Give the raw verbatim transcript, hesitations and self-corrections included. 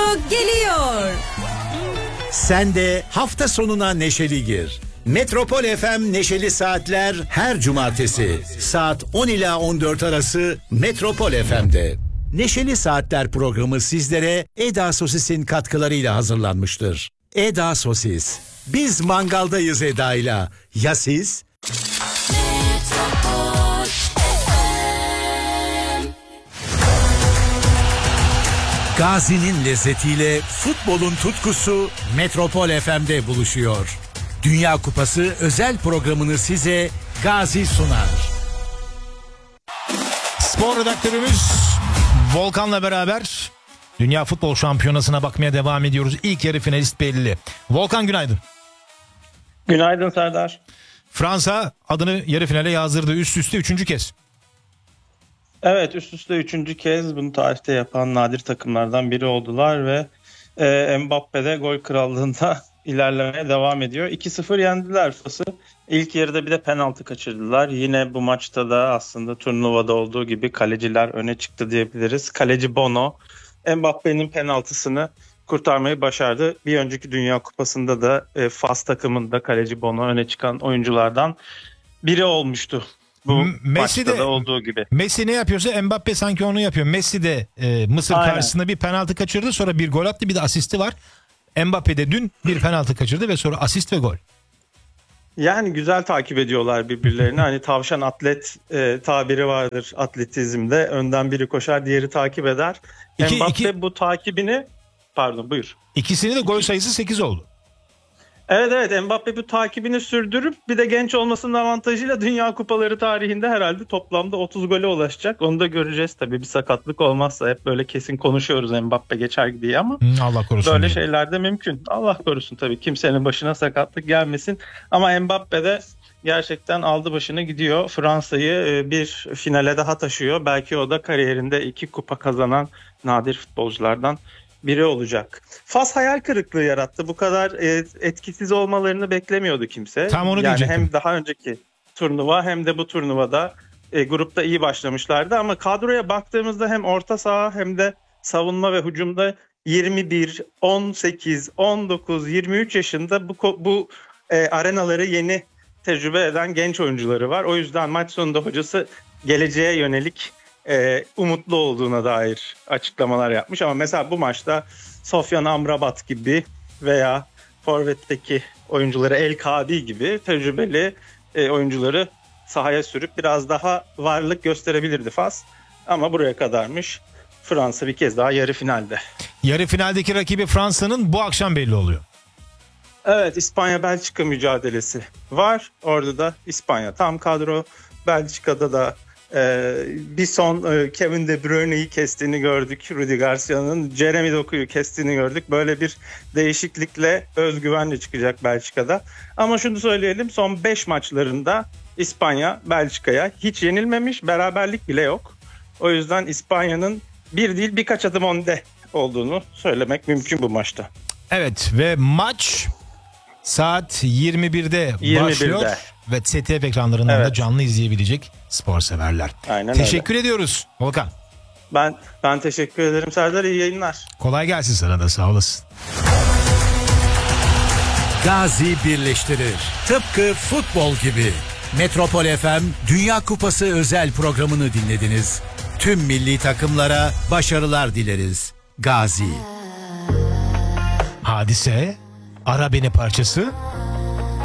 geliyor. Sen de hafta sonuna neşeli gir. Metropol F M Neşeli Saatler her cumartesi saat on ila on dört arası Metropol F M'de. Neşeli Saatler programı sizlere Eda Sosis'in katkılarıyla hazırlanmıştır. Eda Sosis. Biz mangaldayız Eda'yla. Ya siz? Gazi'nin lezzetiyle futbolun tutkusu Metropol F M'de buluşuyor. Dünya Kupası özel programını size Gazi sunar. Spor redaktörümüz Volkan'la beraber Dünya Futbol Şampiyonası'na bakmaya devam ediyoruz. İlk yarı finalist belli. Volkan günaydın. Günaydın Serdar. Fransa adını yarı finale yazdırdı üst üste üçüncü kez. Evet, üst üste üçüncü kez bunu tarihte yapan nadir takımlardan biri oldular ve e, Mbappe de gol krallığında ilerlemeye devam ediyor. iki sıfır yendiler Fas'ı. İlk yarıda bir de penaltı kaçırdılar. Yine bu maçta da aslında turnuvada olduğu gibi kaleciler öne çıktı diyebiliriz. Kaleci Bono Mbappe'nin penaltısını kurtarmayı başardı. Bir önceki Dünya Kupası'nda da e, Fas takımında kaleci Bono öne çıkan oyunculardan biri olmuştu. Bu Messi maçta de, da olduğu gibi. Messi ne yapıyorsa Mbappe sanki onu yapıyor. Messi de e, Mısır Aynen. karşısında bir penaltı kaçırdı, sonra bir gol attı, bir de asisti var. Mbappe de dün bir penaltı kaçırdı ve sonra asist ve gol. Yani güzel takip ediyorlar birbirlerini. Hani tavşan atlet e, tabiri vardır atletizmde. Önden biri koşar, diğeri takip eder. İki, Mbappe iki, bu takibini pardon buyur. İkisinin de gol sayısı sekiz oldu. Evet evet Mbappe bu takibini sürdürüp bir de genç olmasının avantajıyla Dünya Kupaları tarihinde herhalde toplamda otuz gole ulaşacak. Onu da göreceğiz tabii, bir sakatlık olmazsa. Hep böyle kesin konuşuyoruz Mbappe geçer diye ama Hı, Allah korusun. böyle diye. şeyler de mümkün. Allah korusun tabii, kimsenin başına sakatlık gelmesin. Ama Mbappe de gerçekten aldı başını gidiyor. Fransa'yı bir finale daha taşıyor. Belki o da kariyerinde iki kupa kazanan nadir futbolculardan biri olacak. Fas hayal kırıklığı yarattı. Bu kadar e, etkisiz olmalarını beklemiyordu kimse. Tam onu yani diyecektim. hem daha önceki turnuva hem de bu turnuvada e, grupta iyi başlamışlardı ama kadroya baktığımızda hem orta saha hem de savunma ve hücumda yirmi bir, on sekiz, on dokuz, yirmi üç yaşında bu bu e, arenaları yeni tecrübe eden genç oyuncuları var. O yüzden maç sonunda hocası geleceğe yönelik e, umutlu olduğuna dair açıklamalar yapmış. Ama mesela bu maçta Sofyan Amrabat gibi veya forvetteki oyuncuları El Kadi gibi tecrübeli e, oyuncuları sahaya sürüp biraz daha varlık gösterebilirdi Fas. Ama buraya kadarmış. Fransa bir kez daha yarı finalde. Yarı finaldeki rakibi Fransa'nın bu akşam belli oluyor. Evet, İspanya-Belçika mücadelesi var. Orada da İspanya tam kadro. Belçika'da da e, bir son e, Kevin De Bruyne'yi kestiğini gördük. Rudi Garcia'nın Jeremy Doku'yu kestiğini gördük. Böyle bir değişiklikle özgüvenle çıkacak Belçika'da. Ama şunu söyleyelim, son beş maçlarında İspanya Belçika'ya hiç yenilmemiş. Beraberlik bile yok. O yüzden İspanya'nın bir değil birkaç adım önde olduğunu söylemek mümkün bu maçta. Evet ve maç saat yirmi birde başlıyor ve S T F ekranlarından evet. da canlı izleyebilecek spor severler. Aynen teşekkür öyle. ediyoruz Volkan. Ben ben teşekkür ederim Serdar, iyi yayınlar. Kolay gelsin sana da, sağ olasın. Gazi birleştirir. Tıpkı futbol gibi. Metropol F M Dünya Kupası özel programını dinlediniz. Tüm milli takımlara başarılar dileriz. Gazi. Hadise, Ara Beni parçası